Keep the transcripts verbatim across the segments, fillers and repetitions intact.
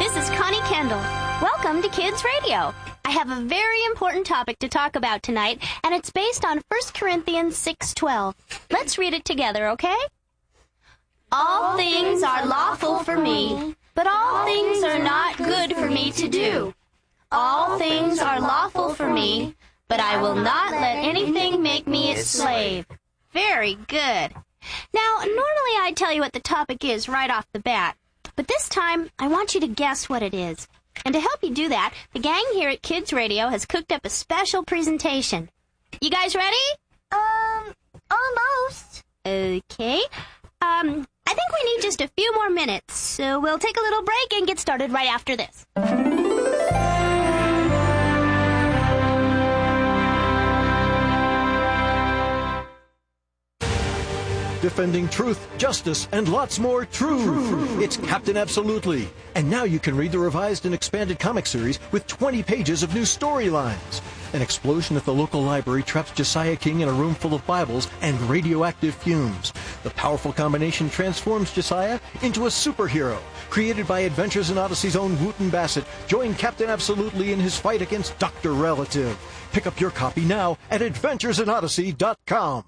this is Connie Kendall. Welcome to Kids Radio. I have a very important topic to talk about tonight, and it's based on First Corinthians six twelve. Let's read it together, okay? All things are lawful for me, but all things are not good for me to do. All things are lawful for me, but I will not let anything make me its slave. Very good. Now, normally I'd tell you what the topic is right off the bat, but this time I want you to guess what it is. And to help you do that, the gang here at Kids Radio has cooked up a special presentation. You guys ready? Um, almost. Okay. Um, I think we need just a few more minutes, so we'll take a little break and get started right after this. Defending truth, justice, and lots more true. true. It's Captain Absolutely. And now you can read the revised and expanded comic series with twenty pages of new storylines. An explosion at the local library traps Josiah King in a room full of Bibles and radioactive fumes. The powerful combination transforms Josiah into a superhero. Created by Adventures in Odyssey's own Wooten Bassett, join Captain Absolutely in his fight against Doctor Relative. Pick up your copy now at adventures in odyssey dot com.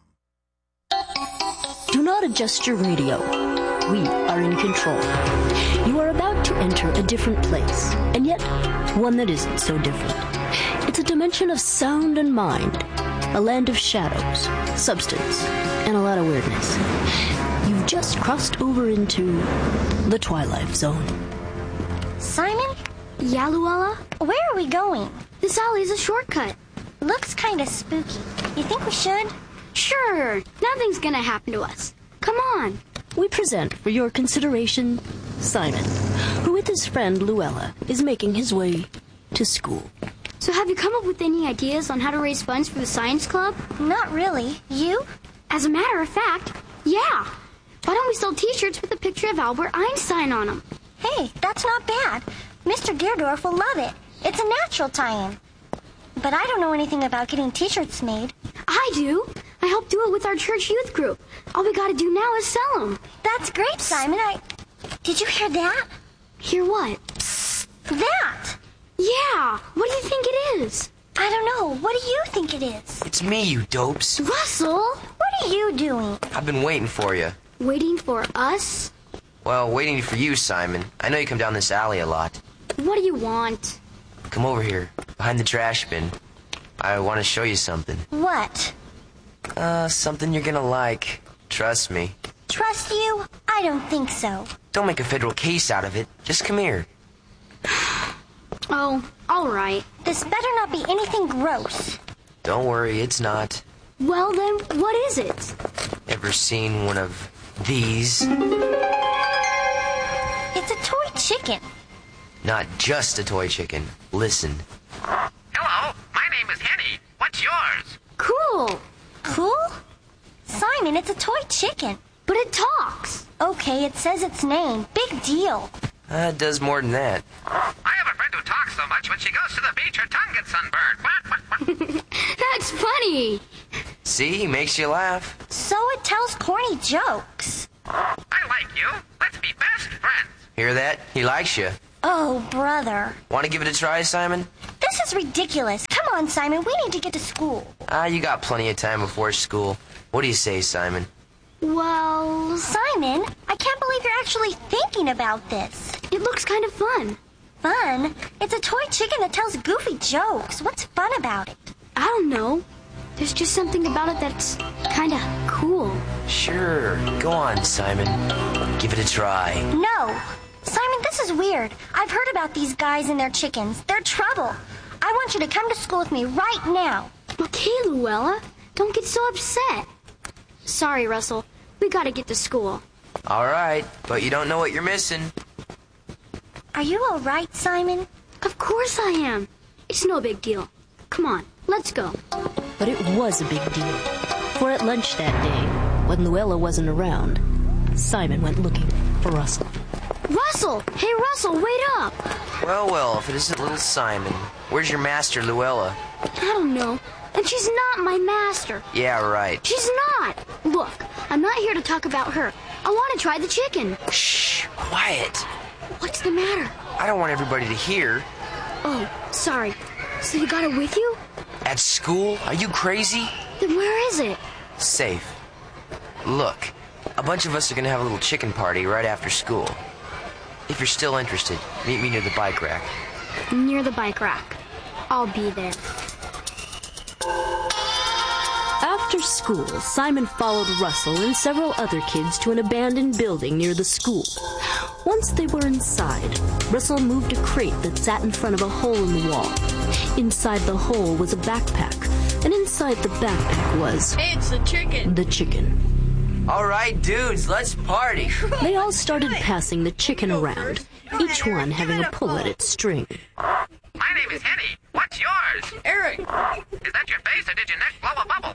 Do not adjust your radio. We are in control. You are about to enter a different place, and yet one that isn't so different. It's a dimension of sound and mind, a land of shadows, substance, and a lot of weirdness. You've just crossed over into the Twilight Zone. Simon? Yeah, Luella? Where are we going? This alley's a shortcut. Looks kind of spooky. You think we should? Sure, nothing's gonna happen to us. Come on. We present for your consideration Simon, who with his friend Luella is making his way to school. So have you come up with any ideas on how to raise funds for the science club? Not really. You? As a matter of fact, yeah. Why don't we sell t-shirts with a picture of Albert Einstein on them? Hey, that's not bad. Mister Geerdorf will love it. It's a natural tie-in. But I don't know anything about getting t-shirts made. I do. I helped do it with our church youth group. All we gotta do now is sell them. That's great, Simon. I... Did you hear that? Hear what? Psst. That! Yeah. What do you think it is? I don't know. What do you think it is? It's me, you dopes. Russell! What are you doing? I've been waiting for you. Waiting for us? Well, waiting for you, Simon. I know you come down this alley a lot. What do you want? Come over here, behind the trash bin. I want to show you something. What? Uh, something you're gonna like. Trust me. Trust you? I don't think so. Don't make a federal case out of it. Just come here. Oh, all right. This better not be anything gross. Don't worry, it's not. Well, then, what is it? Ever seen one of these? It's a toy chicken. Not just a toy chicken. Listen. Hello, my name is Henny. What's yours? Cool. Cool? Simon, it's a toy chicken. But it talks. Okay, it says its name. Big deal. Uh, it does more than that. I have a friend who talks so much when she goes to the beach her tongue gets sunburned. That's funny. See, he makes you laugh. So it tells corny jokes. I like you. Let's be best friends. Hear that? He likes you. Oh, brother. Want to give it a try, Simon? This is ridiculous. Come on, Simon. We need to get to school. Ah, you got plenty of time before school. What do you say, Simon? Well... Simon, I can't believe you're actually thinking about this. It looks kind of fun. Fun? It's a toy chicken that tells goofy jokes. What's fun about it? I don't know. There's just something about it that's kind of cool. Sure. Go on, Simon. Give it a try. No. Simon, this is weird. I've heard about these guys and their chickens. They're trouble. I want you to come to school with me right now. Okay, Luella. Don't get so upset. Sorry, Russell. We gotta get to school. All right, but you don't know what you're missing. Are you all right, Simon? Of course I am. It's no big deal. Come on, let's go. But it was a big deal. For at lunch that day, when Luella wasn't around, Simon went looking for Russell. Russell! Hey, Russell, wait up! Well, well, if it isn't little Simon. Where's your master, Luella? I don't know. And she's not my master. Yeah, right. She's not. Look, I'm not here to talk about her. I want to try the chicken. Shh, quiet. What's the matter? I don't want everybody to hear. Oh, sorry. So you got it with you? At school? Are you crazy? Then where is it? Safe. Look, a bunch of us are going to have a little chicken party right after school. If you're still interested, meet me near the bike rack. Near the bike rack. I'll be there. After school, Simon followed Russell and several other kids to an abandoned building near the school. Once they were inside, Russell moved a crate that sat in front of a hole in the wall. Inside the hole was a backpack, and inside the backpack was... It's the chicken. The chicken. All right, dudes, let's party. They all started passing the chicken around, each one having a pull at its string. My name is Henny. What's yours? Eric. Is that your face, or did your neck blow a bubble?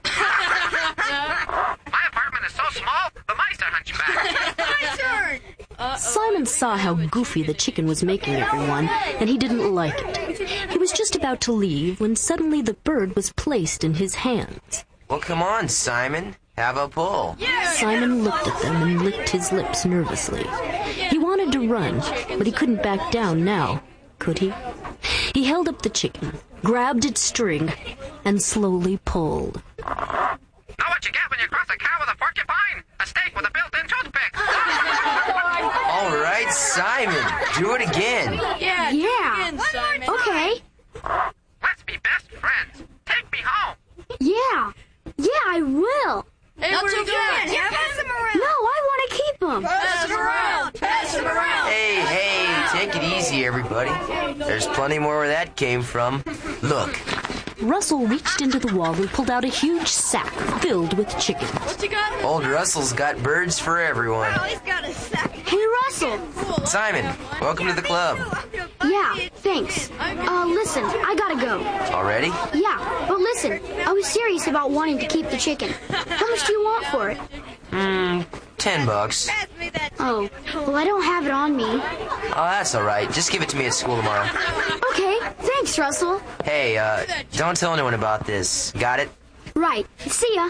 My apartment is so small, the mice are hunchback. My turn. Simon saw how goofy the chicken was making everyone, and he didn't like it. He was just about to leave when suddenly the bird was placed in his hands. Well, come on, Simon. Have a pull. Yeah. Simon looked at them and licked his lips nervously. He wanted to run, but he couldn't back down now, could he? He held up the chicken, grabbed its string, and slowly pulled. Know what you get when you cross a cow with a porcupine? A steak with a built-in toothpick. All right, Simon, do it again. Yeah. Yeah. Again, Simon. Okay. Let's be best friends. Take me home. Yeah. Yeah, I will. Hey, where you going? Yeah, pass them around. No, I want to keep them. Pass him around. Pass him around. Hey, hey, take it easy, everybody. There's plenty more where that came from. Look. Russell reached into the wall and pulled out a huge sack filled with chickens. What you got? Old Russell's got birds for everyone. He's got a sack. Hey, Russell. Simon, welcome to the club. Yeah, thanks. Uh, listen, I gotta go. Already? Yeah, but listen, I was serious about wanting to keep the chicken. How much do you want for it? Hmm, ten bucks. Oh, well, I don't have it on me. Oh, that's all right. Just give it to me at school tomorrow. Okay, thanks, Russell. Hey, uh, don't tell anyone about this. Got it? Right, see ya.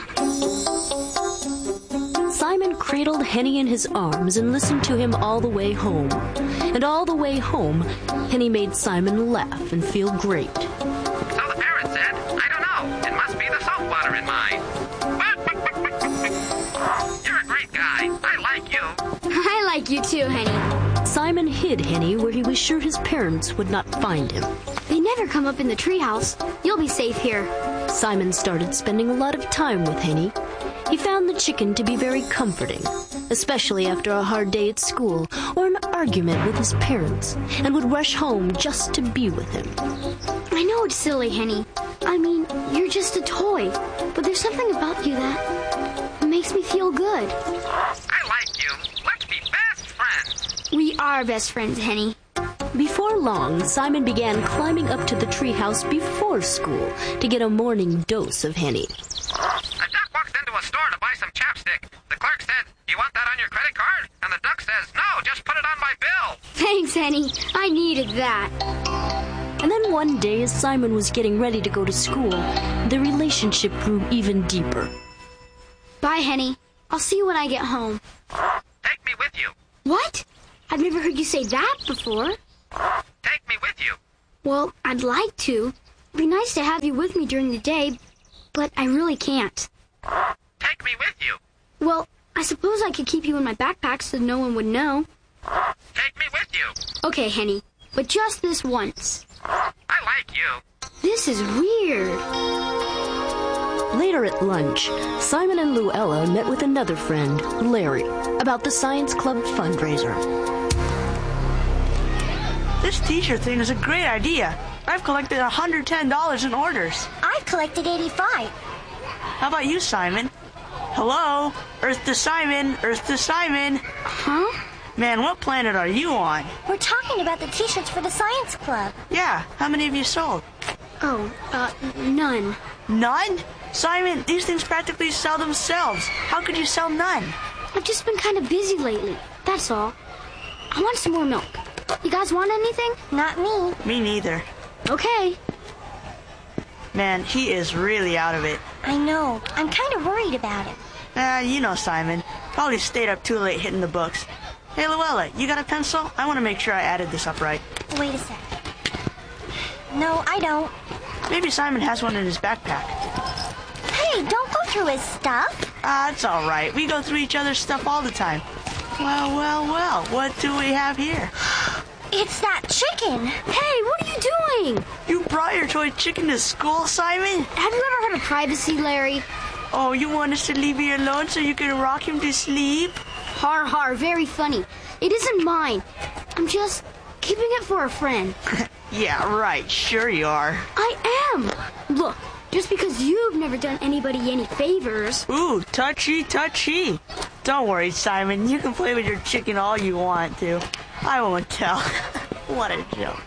Simon cradled Henny in his arms and listened to him all the way home. And all the way home, Henny made Simon laugh and feel great. So the parrot said, I don't know. It must be the salt water in mine. You're a great guy. I like you. I like you too, Henny. Simon hid Henny where he was sure his parents would not find him. They never come up in the treehouse. You'll be safe here. Simon started spending a lot of time with Henny. He found the chicken to be very comforting, especially after a hard day at school or an argument with his parents, and would rush home just to be with him. I know it's silly, Henny. I mean, you're just a toy, but there's something about you that makes me feel good. I like you. Let's be best friends. We are best friends, Henny. Before long, Simon began climbing up to the treehouse before school to get a morning dose of Henny. A duck walks into a store to buy some chapstick. The clerk said, you want that on your credit card? And the duck says, no, just put it on my bill. Thanks, Henny. I needed that. And then one day, as Simon was getting ready to go to school, their relationship grew even deeper. Bye, Henny. I'll see you when I get home. Take me with you. What? I've never heard you say that before. Take me with you. Well, I'd like to. It'd be nice to have you with me during the day, but I really can't. Take me with you. Well, I suppose I could keep you in my backpack so no one would know. Take me with you. Okay, Henny, but just this once. I like you. This is weird. Later at lunch, Simon and Luella met with another friend, Larry, about the Science Club fundraiser. This t-shirt thing is a great idea. I've collected one hundred ten dollars in orders. I've collected eighty-five. How about you, Simon? Hello? Earth to Simon, Earth to Simon. Huh? Man, what planet are you on? We're talking about the t-shirts for the Science Club. Yeah, how many have you sold? Oh, uh, none. None? Simon, these things practically sell themselves. How could you sell none? I've just been kind of busy lately, that's all. I want some more milk. You guys want anything? Not me. Me neither. Okay. Man, he is really out of it. I know. I'm kind of worried about him. Ah, you know Simon. Probably stayed up too late hitting the books. Hey, Luella, you got a pencil? I want to make sure I added this up right. Wait a sec. No, I don't. Maybe Simon has one in his backpack. Hey, don't go through his stuff. Ah, it's all right. We go through each other's stuff all the time. Well, well, well, what do we have here? It's that chicken. Hey, what are you doing? You brought your toy chicken to school, Simon? Have you ever heard of privacy, Larry? Oh, you want us to leave you alone so you can rock him to sleep? Har har, very funny. It isn't mine. I'm just keeping it for a friend. Yeah, right. Sure you are. I am. Look, just because you've never done anybody any favors. Ooh, touchy, touchy. Don't worry, Simon. You can play with your chicken all you want to. I won't tell. What a joke.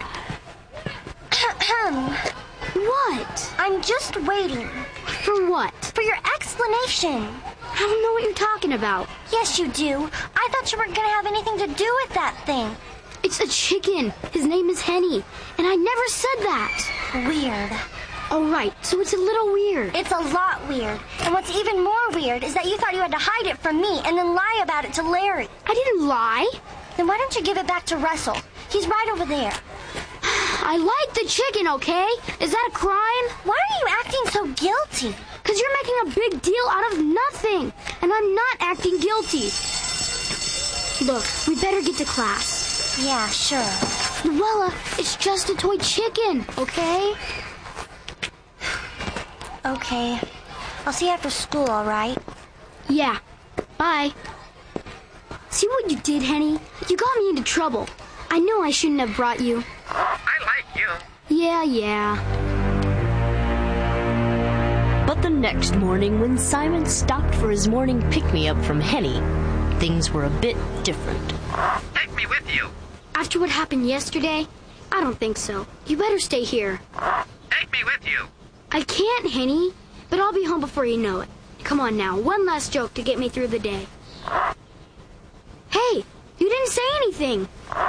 What? I'm just waiting. For what? For your explanation. I don't know what you're talking about. Yes, you do. I thought you weren't going to have anything to do with that thing. It's a chicken. His name is Henny. And I never said that. Weird. All right, so it's a little weird. It's a lot weird. And what's even more weird is that you thought you had to hide it from me and then lie about it to Larry. I didn't lie. Then why don't you give it back to Russell? He's right over there. I like the chicken, okay? Is that a crime? Why are you acting so guilty? Because you're making a big deal out of nothing. And I'm not acting guilty. Look, we better get to class. Yeah, sure. Luella, it's just a toy chicken, okay? Okay. I'll see you after school, all right? Yeah. Bye. See what you did, Henny? You got me into trouble. I know I shouldn't have brought you. I like you. Yeah, yeah. But the next morning, when Simon stopped for his morning pick-me-up from Henny, things were a bit different. Take me with you. After what happened yesterday, I don't think so. You better stay here. Take me with you. I can't, Henny, but I'll be home before you know it. Come on now, one last joke to get me through the day. Hey, you didn't say anything.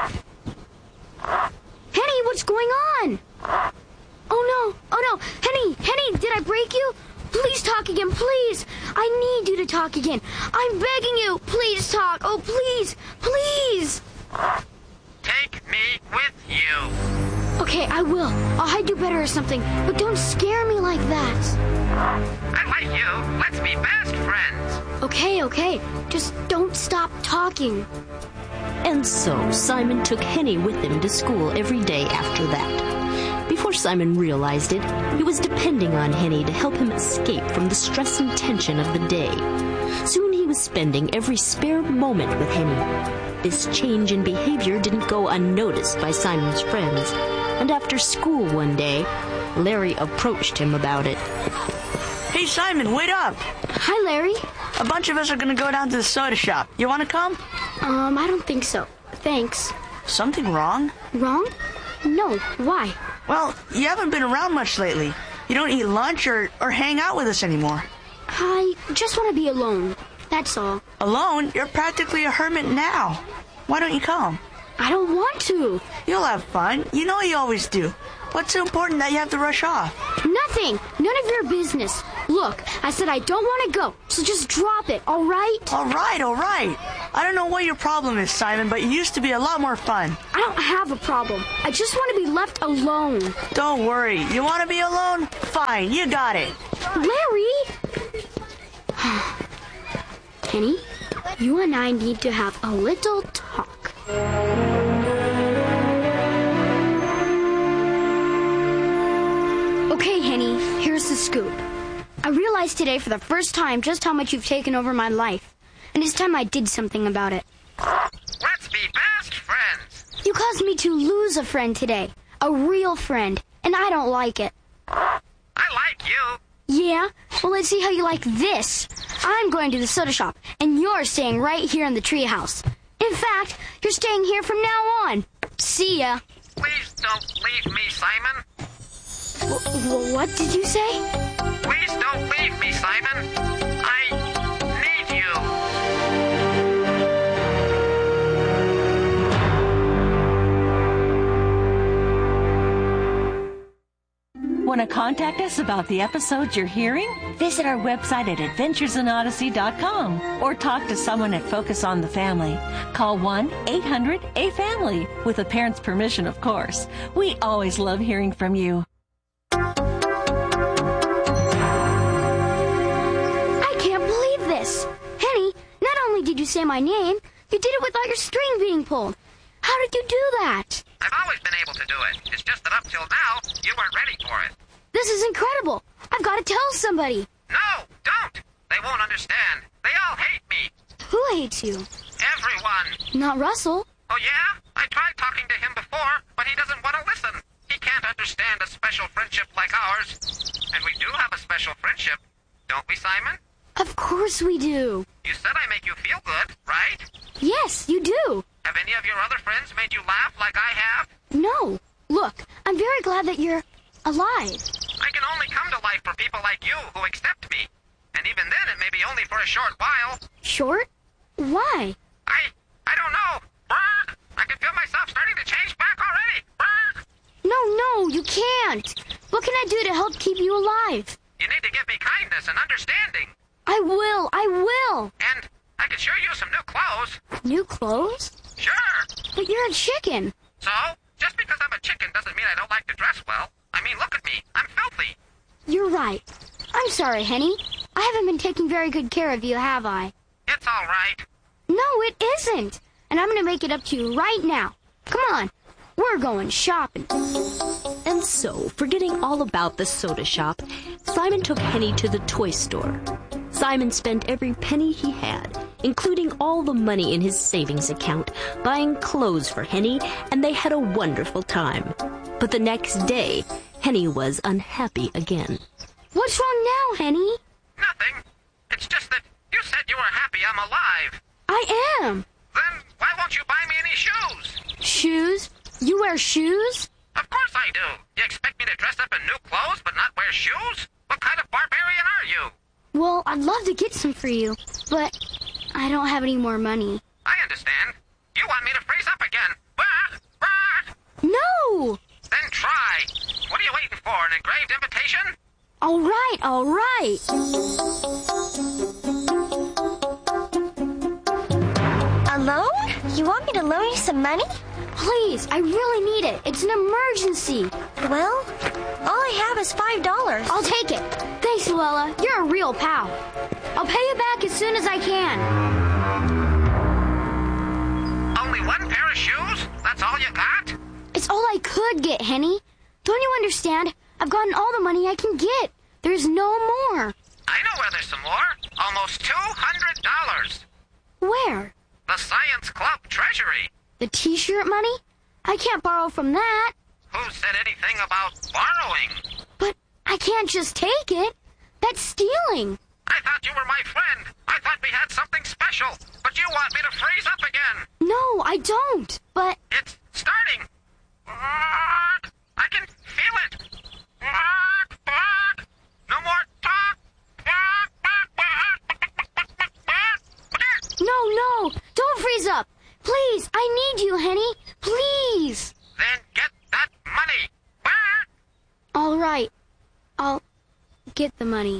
Henny, what's going on? Oh no, oh no, Henny, Henny, did I break you? Please talk again, please. I need you to talk again. I'm begging you, please talk. Oh, please, please. Take me with you. Okay, I will. I'll hide you better or something, but don't scare me like that. I like you. Let's be best friends. Okay, okay. Just don't stop talking. And so Simon took Henny with him to school every day after that. Before Simon realized it, he was depending on Henny to help him escape from the stress and tension of the day. Soon he was spending every spare moment with Henny. This change in behavior didn't go unnoticed by Simon's friends, and after school one day, Larry approached him about it. Hey, Simon, wait up. Hi, Larry. A bunch of us are going to go down to the soda shop. You want to come? Um, I don't think so. Thanks. Something wrong? Wrong? No. Why? Well, you haven't been around much lately. You don't eat lunch or, or hang out with us anymore. I just want to be alone. That's all. Alone? You're practically a hermit now. Why don't you come? I don't want to. You'll have fun. You know you always do. What's so important that you have to rush off? Nothing. None of your business. Look, I said I don't want to go, so just drop it, all right? All right, all right. I don't know what your problem is, Simon, but you used to be a lot more fun. I don't have a problem. I just want to be left alone. Don't worry. You want to be alone? Fine, you got it. Larry! Henny, you and I need to have a little talk. Okay, Henny, here's the scoop. I realized today for the first time just how much you've taken over my life. And it's time I did something about it. Let's be best friends. You caused me to lose a friend today. A real friend. And I don't like it. I like you. Yeah? Well, let's see how you like this. I'm going to the soda shop, and you're staying right here in the treehouse. In fact, you're staying here from now on. See ya. Please don't leave me, Simon. W- w- what did you say? Please don't leave me, Simon. I need you. Want to contact us about the episodes you're hearing? Visit our website at adventures in odyssey dot com or talk to someone at Focus on the Family. Call one eight hundred A family, with a parent's permission, of course. We always love hearing from you. I can't believe this. Henny, not only did you say my name, you did it without your string being pulled. How did you do that? I've always been able to do it. It's just that up till now, you weren't ready for it. This is incredible. I've got to tell somebody. No, don't. They won't understand. They all hate me. Who hates you? Everyone. Not Russell. Oh, yeah? I tried talking to him before, but he doesn't want to listen. He can't understand a special friendship like ours. And we do have a special friendship, don't we, Simon? Of course we do. You said I make you feel good, right? Yes, you do. Have any of your other friends made you laugh like I have? No. Look, I'm very glad that you're alive. I can only come to life for people like you who accept me. And even then, it may be only for a short while. Short? Why? I... I don't know. Brr! I can feel myself starting to change back already. Brr! No, no, you can't. What can I do to help keep you alive? You need to give me kindness and understanding. I will, I will. And I could sure use some new clothes. New clothes? Sure. But you're a chicken. So, just because I'm a chicken doesn't mean I don't like to dress well. I mean, look at me. I'm filthy. You're right. I'm sorry, Henny. I haven't been taking very good care of you, have I? It's all right. No, it isn't. And I'm going to make it up to you right now. Come on. We're going shopping. And so, forgetting all about the soda shop, Simon took Henny to the toy store. Simon spent every penny he had, including all the money in his savings account, buying clothes for Henny, and they had a wonderful time. But the next day, Henny was unhappy again. What's wrong now, Henny? Nothing. It's just that you said you were happy I'm alive. I am. Then why won't you buy me any shoes? Shoes? You wear shoes? Of course I do. You expect me to dress up in new clothes but not wear shoes? What kind of barbarian are you? Well, I'd love to get some for you, but I don't have any more money. I understand. You want me to freeze up again. Bah! Bah! No! Then try. What are you waiting for, an engraved invitation? All right, all right. Alone? You want me to loan you some money? Please, I really need it. It's an emergency. Well, all I have is five dollars. I'll take it. Thanks, Luella. You're a real pal. I'll pay you back as soon as I can. Only one pair of shoes? That's all you got? It's all I could get, Henny. Don't you understand? I've gotten all the money I can get. There's no more. I know where there's some more. Almost two hundred dollars. Where? The Science Club treasury. The T-shirt money? I can't borrow from that. Who said anything about borrowing? But I can't just take it. That's stealing. I thought you were my friend. I thought we had something special. But you want me to freeze up again. No, I don't. But... It's starting. I can feel it. No more talk. No, no. Don't freeze up. Please, I need you, Henny. Please. Then get that money. All right. I'll get the money.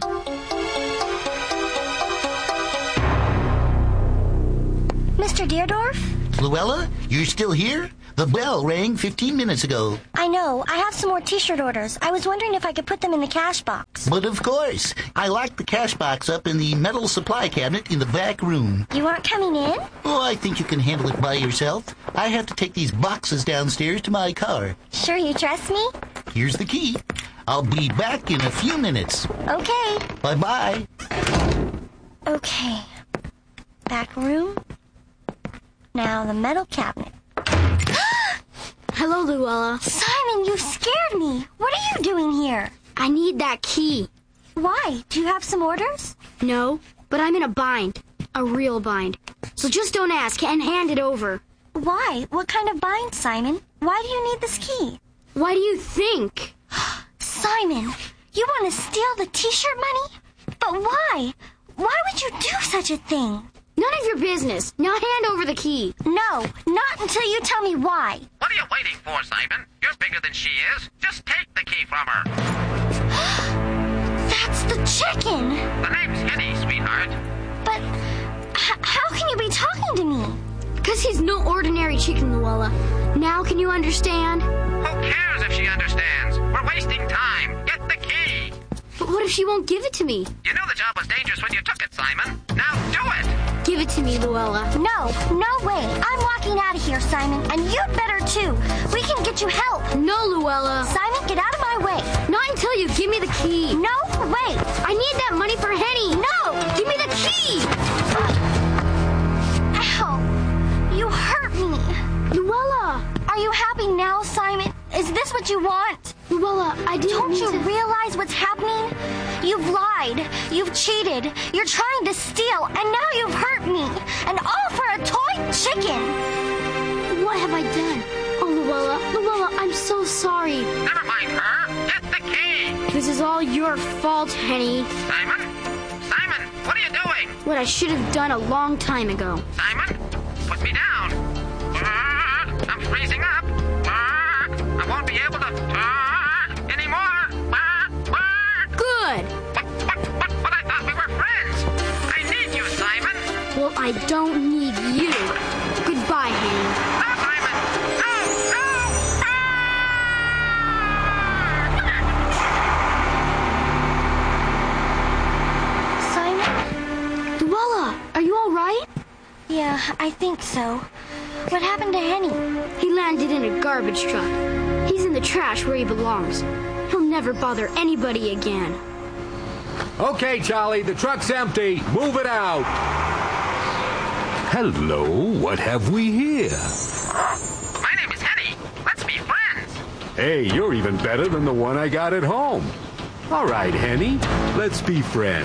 Mister Deerdorf? Luella, you're still here? The bell rang fifteen minutes ago. I know. I have some more T-shirt orders. I was wondering if I could put them in the cash box. But of course. I locked the cash box up in the metal supply cabinet in the back room. You aren't coming in? Oh, I think you can handle it by yourself. I have to take these boxes downstairs to my car. Sure you trust me? Here's the key. I'll be back in a few minutes. Okay. Bye-bye. Okay. Back room. Now the metal cabinet. Hello, Luella. Simon, you scared me. What are you doing here? I need that key. Why? Do you have some orders? No, but I'm in a bind. A real bind. So just don't ask and hand it over. Why? What kind of bind, Simon? Why do you need this key? Why do you think? Simon, you want to steal the T-shirt money? But why? Why would you do such a thing? None of your business. Now hand over the key. No, not until you tell me why. What are you waiting for, Simon? You're You're bigger than she is. Just take the key from her. That's the chicken! The name's Henny, sweetheart. But h- how can you be talking to me? Because he's no ordinary chicken, Luella. Now can you understand? Who cares if she understands? We're wasting time. Get the key. But what if she won't give it to me? You knew the job was dangerous when you took it, Simon. Now do it. Give it to me, Luella. No, no way. I'm walking out of here, Simon, and you'd better too. We can get you help. No, Luella. Simon, get out of my way. Not until you give me the key. No, wait. I need that money for Henny. No. Give me the key. Ow. You hurt me. Luella. Are you happy now, Simon? Is this what you want? Luella, I didn't Don't mean you to... realize what's happening? You've lied. You've cheated. You're trying to steal, and now you've hurt me. And all for a toy chicken. What have I done? Oh, Luella, Luella, I'm so sorry. Never mind her. Get the key. This is all your fault, Henny. Simon? Simon, what are you doing? What I should have done a long time ago. Simon, put me down. Uh, I'm freezing up. Uh, I won't be able to uh, anymore. Uh, uh. Good. But, but, but, but I thought we were friends. I need you, Simon. Well, I don't need you. Goodbye, Henny. No, Simon. No, no. Simon? Luella, are you all right? Yeah, I think so. What happened to Henny? He landed in a garbage truck. He's in the trash where he belongs. He'll never bother anybody again. Okay, Charlie, the truck's empty. Move it out. Hello, what have we here? My name is Henny. Let's be friends. Hey, you're even better than the one I got at home. All right, Henny, let's be friends.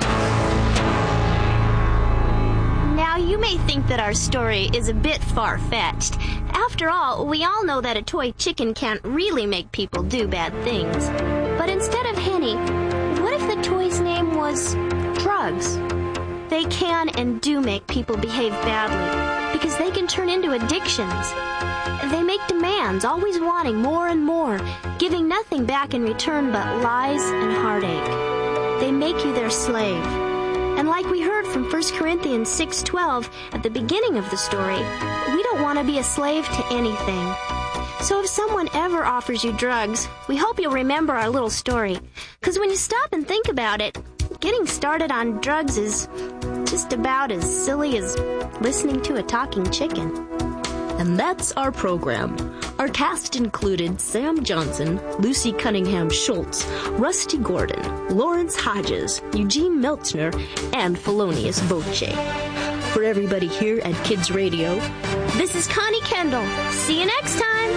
Now, you may think that our story is a bit far-fetched. After all, we all know that a toy chicken can't really make people do bad things. But instead of Henny, what if the toy's name was drugs? They can and do make people behave badly, because they can turn into addictions. They make demands, always wanting more and more, giving nothing back in return but lies and heartache. They make you their slave. And like we heard from First Corinthians six twelve at the beginning of the story, we don't want to be a slave to anything. So if someone ever offers you drugs, we hope you'll remember our little story. Because when you stop and think about it, getting started on drugs is just about as silly as listening to a talking chicken. And that's our program. Our cast included Sam Johnson, Lucy Cunningham Schultz, Rusty Gordon, Lawrence Hodges, Eugene Meltzner, and Felonious Voce. For everybody here at Kids Radio, this is Connie Kendall. See you next time.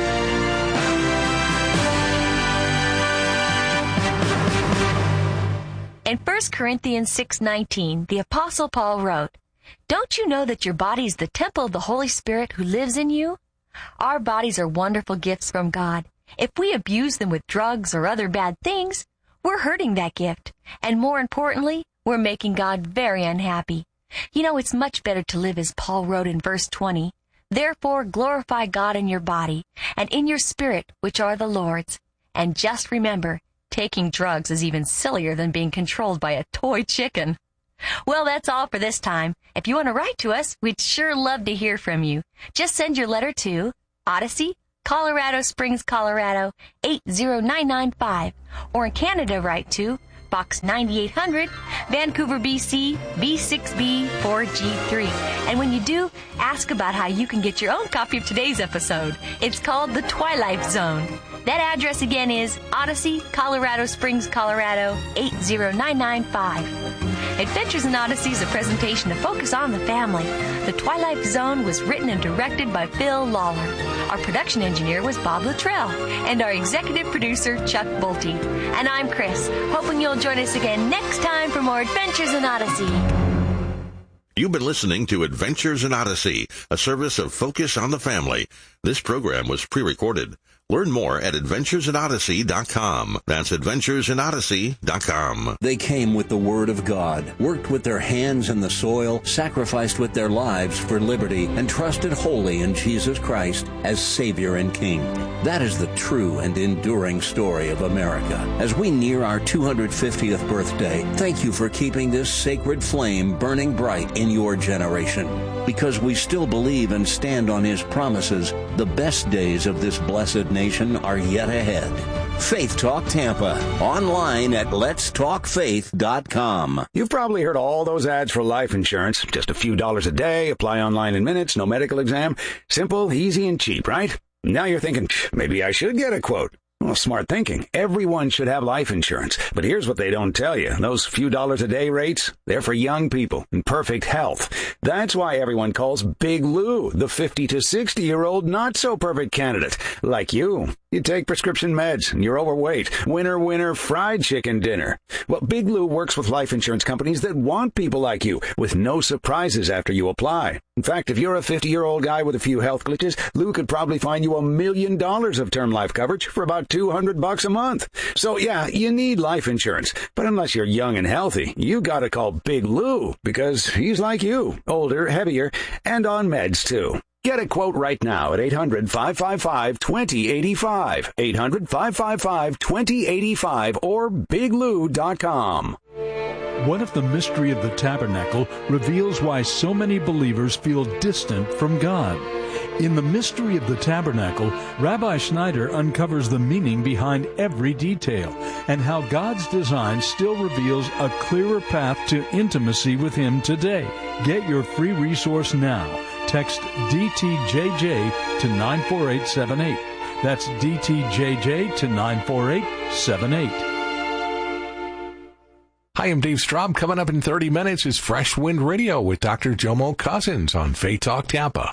In First Corinthians six nineteen, the Apostle Paul wrote, "Don't you know that your body is the temple of the Holy Spirit who lives in you? Our bodies are wonderful gifts from God. If we abuse them with drugs or other bad things, we're hurting that gift. And more importantly, we're making God very unhappy. You know, it's much better to live as Paul wrote in verse twenty. Therefore, glorify God in your body and in your spirit, which are the Lord's. And just remember, taking drugs is even sillier than being controlled by a toy chicken." Well, that's all for this time. If you want to write to us, we'd sure love to hear from you. Just send your letter to Odyssey, Colorado Springs, Colorado, eight zero nine nine five. Or in Canada, write to Box ninety-eight hundred, Vancouver, B C, B six B four G three. And when you do, ask about how you can get your own copy of today's episode. It's called The Twilight Zone. That address again is Odyssey, Colorado Springs, Colorado, eight zero nine nine five. Adventures in Odyssey is a presentation to focus on the family. The Twilight Zone was written and directed by Phil Lawler. Our production engineer was Bob Luttrell, and our executive producer, Chuck Bolte. And I'm Chris, hoping you'll join us again next time for more Adventures in Odyssey. You've been listening to Adventures in Odyssey, a service of Focus on the Family. This program was pre-recorded. Learn more at adventures in odyssey dot com. That's adventures in odyssey dot com. They came with the Word of God, worked with their hands in the soil, sacrificed with their lives for liberty, and trusted wholly in Jesus Christ as Savior and King. That is the true and enduring story of America. As we near our two hundred fiftieth birthday, thank you for keeping this sacred flame burning bright in your generation. Because we still believe and stand on His promises, the best days of this blessed nation are yet ahead. Faith Talk Tampa, online at lets talk faith dot com. You've probably heard all those ads for life insurance. Just a few dollars a day, apply online in minutes, no medical exam. Simple, easy, and cheap, right? Now you're thinking, maybe I should get a quote. Well, smart thinking. Everyone should have life insurance. But here's what they don't tell you. Those few dollars a day rates, they're for young people in perfect health. That's why everyone calls Big Lou the fifty to sixty-year-old not-so-perfect candidate. Like you. You take prescription meds, and you're overweight. Winner, winner, fried chicken dinner. Well, Big Lou works with life insurance companies that want people like you, with no surprises after you apply. In fact, if you're a fifty-year-old guy with a few health glitches, Lou could probably find you a million dollars of term life coverage for about two hundred bucks a month. So, yeah, you need life insurance. But unless you're young and healthy, you gotta call Big Lou, because he's like you, older, heavier, and on meds, too. Get a quote right now at eight hundred, five five five, two zero eight five, eight hundred, five five five, two zero eight five, or big lou dot com. What if the mystery of the tabernacle reveals why so many believers feel distant from God? In the mystery of the tabernacle, Rabbi Schneider uncovers the meaning behind every detail and how God's design still reveals a clearer path to intimacy with Him today. Get your free resource now. Text D T J J to nine four eight seven eight. That's D T J J to nine four eight seven eight. Hi, I'm Dave Straub. Coming up in thirty minutes is Fresh Wind Radio with Doctor Jomo Cousins on Faith Talk Tampa.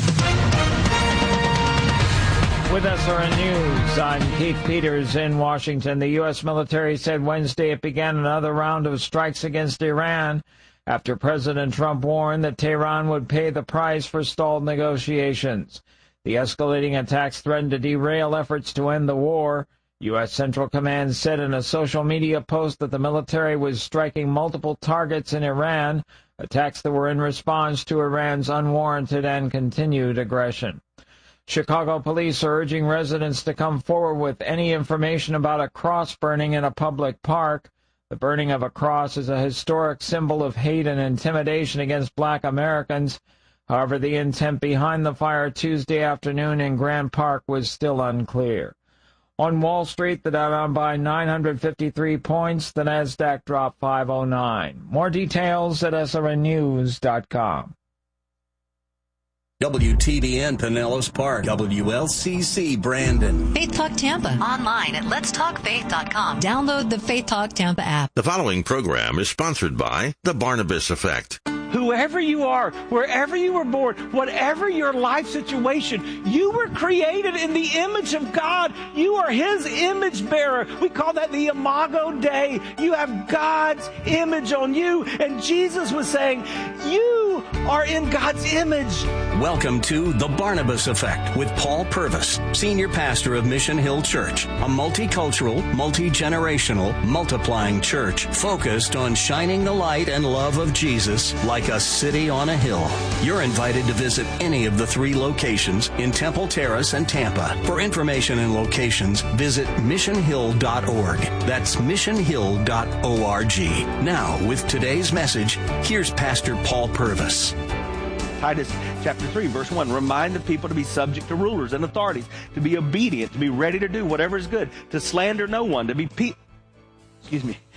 With S R N News, I'm Keith Peters in Washington. The U S military said Wednesday it began another round of strikes against Iran after President Trump warned that Tehran would pay the price for stalled negotiations. The escalating attacks threatened to derail efforts to end the war. U S Central Command said in a social media post that the military was striking multiple targets in Iran, attacks that were in response to Iran's unwarranted and continued aggression. Chicago police are urging residents to come forward with any information about a cross burning in a public park. The burning of a cross is a historic symbol of hate and intimidation against black Americans. However, the intent behind the fire Tuesday afternoon in Grant Park was still unclear. On Wall Street, the Dow down by nine hundred fifty-three points. The Nasdaq dropped five oh nine. More details at S R N news dot com. W T B N Pinellas Park, W L C C Brandon. Faith Talk Tampa. Online at lets talk faith dot com. Download the Faith Talk Tampa app. The following program is sponsored by The Barnabas Effect. Whoever you are, wherever you were born, whatever your life situation, you were created in the image of God. You are His image bearer. We call that the Imago Dei. You have God's image on you. And Jesus was saying, you are in God's image. Welcome to The Barnabas Effect with Paul Purvis, Senior Pastor of Mission Hill Church, a multicultural, multi-generational, multiplying church focused on shining the light and love of Jesus like a city on a hill. You're invited to visit any of the three locations in Temple Terrace and Tampa. For information and locations, visit mission hill dot org. That's mission hill dot org. Now, with today's message, here's Pastor Paul Purvis. Titus chapter three, verse one, remind the people to be subject to rulers and authorities, to be obedient, to be ready to do whatever is good, to slander no one, to be pe- excuse me,